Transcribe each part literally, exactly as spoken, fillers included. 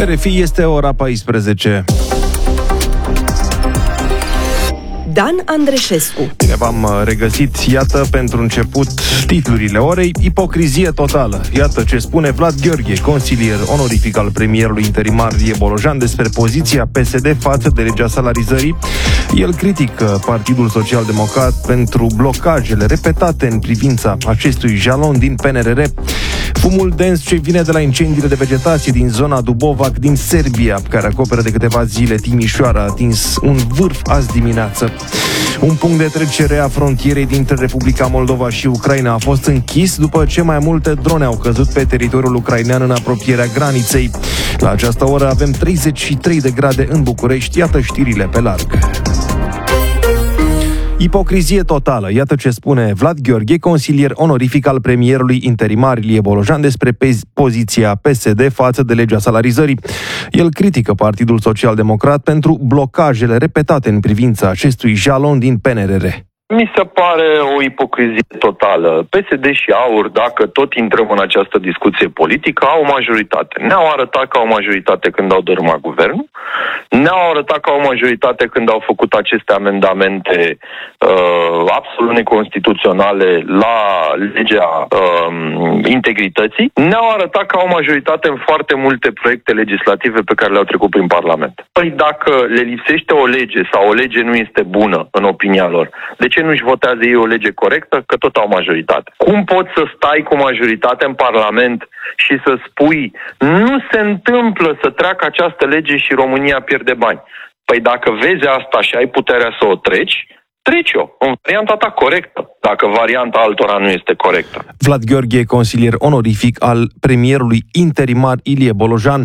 R F I, este ora paisprezece. Dan Andreșescu. Bine v-am regăsit. Iată, pentru început, titlurile orei: ipocrizie totală. Iată ce spune Vlad Gheorghe, consilier onorific al premierului interimar Ilie Bolojan, despre poziția P S D față de legea salarizării. El critică Partidul Social Democrat pentru blocajele repetate în privința acestui jalon din P N R R. Fumul dens ce vine de la incendiile de vegetație din zona Dubovac din Serbia, care acoperă de câteva zile Timișoara, a atins un vârf azi dimineață. Un punct de trecere a frontierei dintre Republica Moldova și Ucraina a fost închis după ce mai multe drone au căzut pe teritoriul ucrainean în apropierea graniței. La această oră avem treizeci și trei de grade în București. Iată știrile pe larg. Ipocrizie totală. Iată ce spune Vlad Gheorghe, consilier onorific al premierului interimar Ilie Bolojan, despre poziția P S D față de legea salarizării. El critică Partidul Social Democrat pentru blocajele repetate în privința acestui jalon din P N R R. Mi se pare o ipocrizie totală. P S D și AUR, dacă tot intrăm în această discuție politică, au o majoritate. Ne-au arătat că au majoritate când au dărâmat guvernul, ne-au arătat că au majoritate când au făcut aceste amendamente uh, absolut neconstituționale la legea uh, integrității, ne-au arătat că au majoritate în foarte multe proiecte legislative pe care le-au trecut prin Parlament. Păi dacă le lipsește o lege sau o lege nu este bună în opinia lor, de ce nu-și votează ei o lege corectă? Că tot au majoritate. Cum poți să stai cu majoritate în Parlament și să spui nu se întâmplă să treacă această lege și România pierde bani? Păi dacă vezi asta și ai puterea să o treci, treci-o în varianta ta corectă, dacă varianta altora nu este corectă. Vlad Gheorghe, consilier onorific al premierului interimar Ilie Bolojan.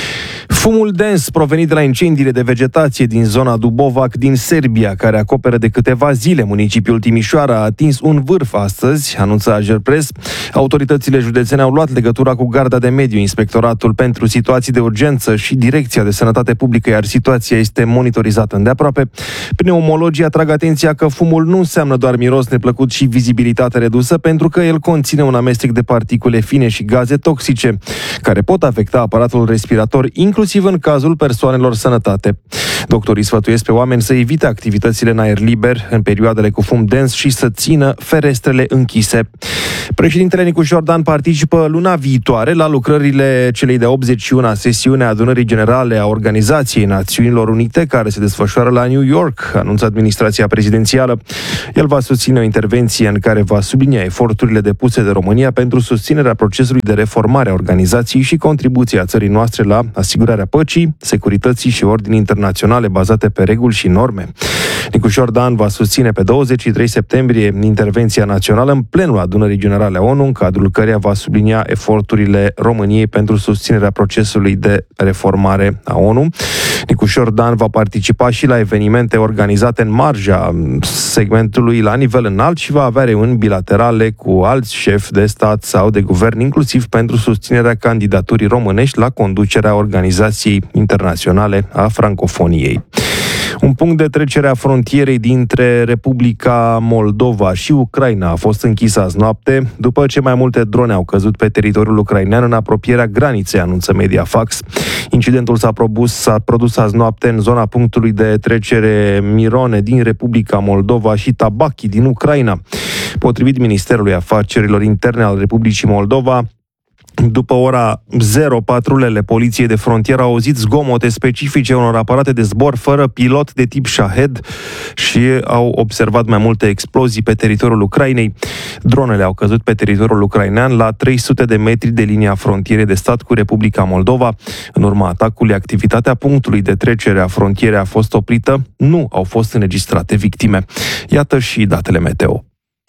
Fumul dens provenit de la incendiile de vegetație din zona Dubovac din Serbia, care acoperă de câteva zile municipiul Timișoara, a atins un vârf astăzi, anunță Agerpres. Autoritățile județene au luat legătura cu Garda de Mediu, Inspectoratul pentru Situații de Urgență și Direcția de Sănătate Publică, iar situația este monitorizată îndeaproape. Pneumologii atrag atenția că fumul nu înseamnă doar miros neplăcut și vizibilitate redusă, pentru că el conține un amestec de particule fine și gaze toxice, care pot afecta aparatul respirator, inclusiv în cazul persoanelor sănătate. Doctorii sfătuiesc pe oameni să evite activitățile în aer liber în perioadele cu fum dens și să țină ferestrele închise. Președintele Nicu Jordan participă luna viitoare la lucrările celei de-a optzeci și una sesiune a Adunării Generale a Organizației Națiunilor Unite, care se desfășoară la New York, anunță administrația prezidențială. El va susține o intervenție în care va sublinia eforturile depuse de România pentru susținerea procesului de reformare a organizației și contribuția țării noastre la asigurarea păcii, securității și ordinii internaționale bazate pe reguli și norme. Nicu Jordan va susține pe douăzeci și trei septembrie intervenția națională în plenul Adunării Generale a ONU, în cadrul căreia va sublinia eforturile României pentru susținerea procesului de reformare a ONU. Nicu Jordan va participa și la evenimente organizate în marja segmentului la nivel înalt și va avea reuniuni bilaterale cu alți șefi de stat sau de guvern, inclusiv pentru susținerea candidaturii românești la conducerea Organizației Internaționale a Francofoniei. Un punct de trecere a frontierei dintre Republica Moldova și Ucraina a fost închis azi noapte, după ce mai multe drone au căzut pe teritoriul ucrainean în apropierea graniței, anunță Mediafax. Incidentul s-a produs, s-a produs azi noapte în zona punctului de trecere Mirone din Republica Moldova și Tabachi din Ucraina. Potrivit Ministerului Afacerilor Interne al Republicii Moldova, după ora zero, patrulele poliției de frontieră au auzit zgomote specifice unor aparate de zbor fără pilot de tip Shahed și au observat mai multe explozii pe teritoriul Ucrainei. Dronele au căzut pe teritoriul ucrainean la trei sute de metri de linia frontierei de stat cu Republica Moldova. În urma atacului, activitatea punctului de trecere a frontierei a fost oprită. Nu au fost înregistrate victime. Iată și datele meteo.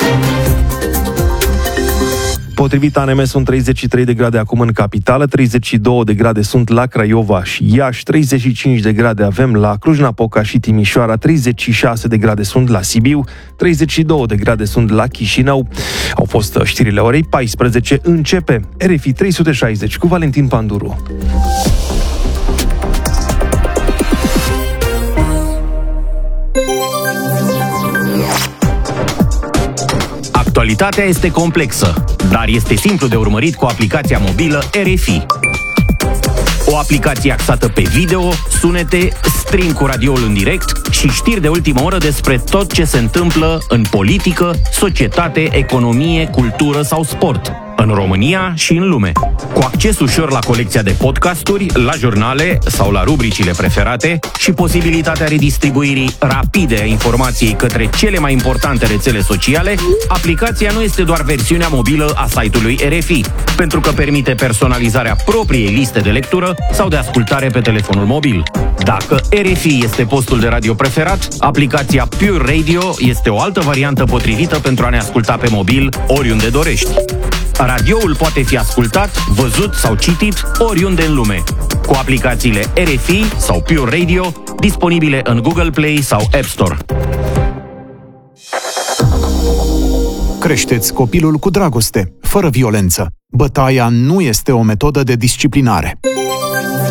Potrivit A N M sunt treizeci și trei de grade acum în capitală, treizeci și două de grade sunt la Craiova și Iași, treizeci și cinci de grade avem la Cluj-Napoca și Timișoara, treizeci și șase de grade sunt la Sibiu, treizeci și două de grade sunt la Chișinău. Au fost știrile orei paisprezece, începe R F I trei sute șaizeci cu Valentin Panduru. Actualitatea este complexă, dar este simplu de urmărit cu aplicația mobilă R F I. O aplicație axată pe video, sunete, stream cu radioul în direct și știri de ultimă oră despre tot ce se întâmplă în politică, societate, economie, cultură sau sport, în România și în lume. Cu acces ușor la colecția de podcasturi, la jurnale sau la rubricile preferate și posibilitatea redistribuirii rapide a informației către cele mai importante rețele sociale, aplicația nu este doar versiunea mobilă a site-ului R F I, pentru că permite personalizarea propriei liste de lectură sau de ascultare pe telefonul mobil. Dacă R F I este postul de radio preferat, aplicația Pure Radio este o altă variantă potrivită pentru a ne asculta pe mobil oriunde dorești. Radioul poate fi ascultat, văzut sau citit oriunde în lume, cu aplicațiile R F I sau Pure Radio, disponibile în Google Play sau App Store. Creșteți copilul cu dragoste, fără violență. Bătaia nu este o metodă de disciplinare.